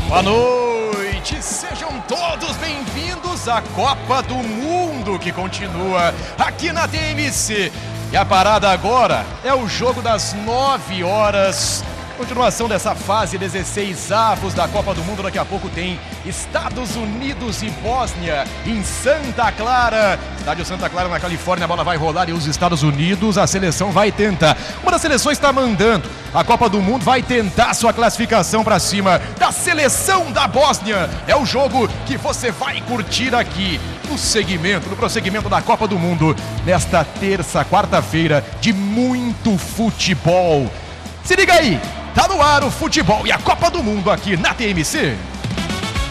Boa noite, sejam todos bem-vindos à Copa do Mundo que continua aqui na TMC. E a parada agora é o jogo das 9 horas. Continuação dessa fase 16 avos da Copa do Mundo. Daqui a pouco tem Estados Unidos e Bósnia em Santa Clara. Estádio Santa Clara na Califórnia, a bola vai rolar e os Estados Unidos, a seleção vai tentar. Uma das seleções está mandando. A Copa do Mundo vai tentar sua classificação para cima da seleção da Bósnia. É o jogo que você vai curtir aqui no prosseguimento da Copa do Mundo nesta terça, quarta-feira de muito futebol. Se liga aí! Tá no ar o futebol e a Copa do Mundo aqui na TMC.